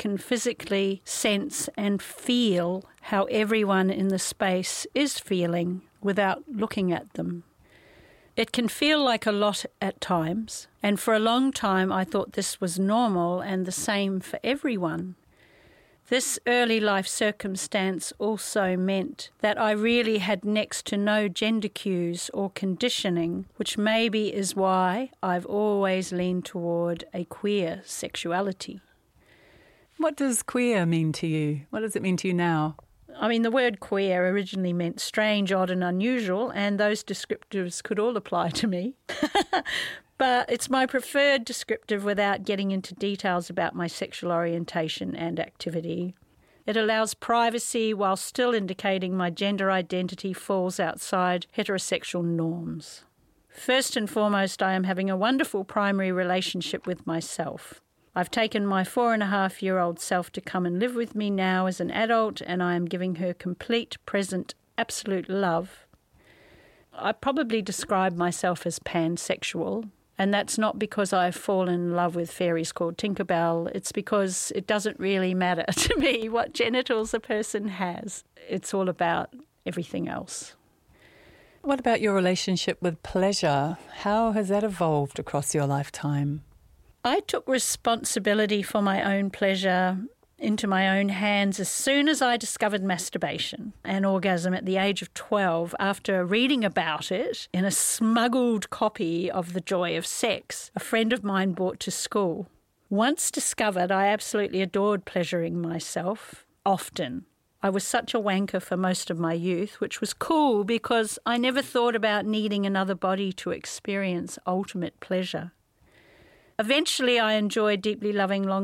can physically sense and feel how everyone in the space is feeling without looking at them. It can feel like a lot at times, and for a long time I thought this was normal and the same for everyone. This early life circumstance also meant that I really had next to no gender cues or conditioning, which maybe is why I've always leaned toward a queer sexuality. What does queer mean to you? What does it mean to you now? I mean, the word queer originally meant strange, odd and unusual, and those descriptors could all apply to me. But it's my preferred descriptive without getting into details about my sexual orientation and activity. It allows privacy while still indicating my gender identity falls outside heterosexual norms. First and foremost, I am having a wonderful primary relationship with myself. I've taken my 4.5-year-old self to come and live with me now as an adult, and I am giving her complete, present, absolute love. I probably describe myself as pansexual, and that's not because I've fallen in love with fairies called Tinkerbell. It's because it doesn't really matter to me what genitals a person has. It's all about everything else. What about your relationship with pleasure? How has that evolved across your lifetime? I took responsibility for my own pleasure into my own hands as soon as I discovered masturbation and orgasm at the age of 12 after reading about it in a smuggled copy of The Joy of Sex a friend of mine brought to school. Once discovered, I absolutely adored pleasuring myself, often. I was such a wanker for most of my youth, which was cool because I never thought about needing another body to experience ultimate pleasure. Eventually, I enjoyed deeply loving long